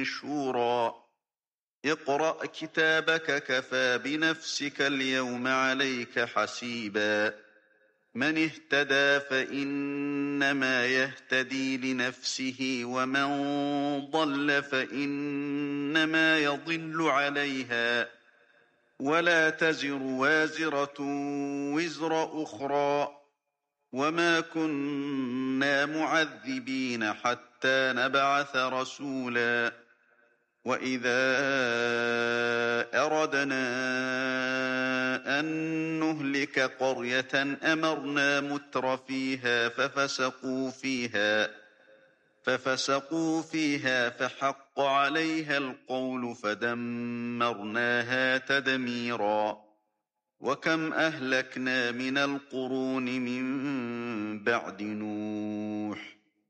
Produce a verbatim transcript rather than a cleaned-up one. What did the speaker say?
شورى اقرأ كتابك كفى بنفسك اليوم عليك حسيبا من اهتدى فإنما يهتدي لنفسه ومن ضل فإنما يضل عليها ولا تزر وازرة وزر أخرى وما كنا معذبين حتى نبعث رسولا وإذا أردنا أن نهلك قرية أمرنا متر فيها ففسقوا فيها ففسقوا فيها فحق عليها القول فدمرناها تدميرا وكم أهلكنا من القرون من بعد نوح